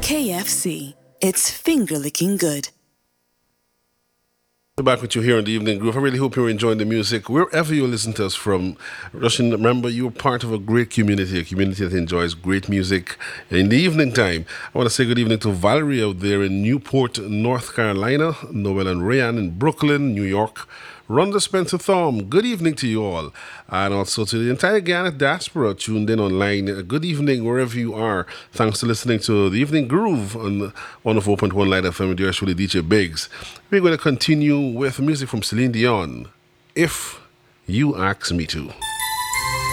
KFC. It's finger-licking good. Back with you here on the Evening Groove. I really hope you're enjoying the music wherever you listen to us from. Russian, remember, you're part of a great community, a community that enjoys great music. And in the evening time, I want to say good evening to Valerie out there in Newport, North Carolina, Noel and Rayan in Brooklyn, New York, Rhonda Spencer Thorm, good evening to you all. And also to the entire Ghana diaspora tuned in online. Good evening wherever you are. Thanks for listening to the Evening Groove on 104.1 Light FM with yours truly, DJ Biggs. We're going to continue with music from Celine Dion, If You Ask Me To.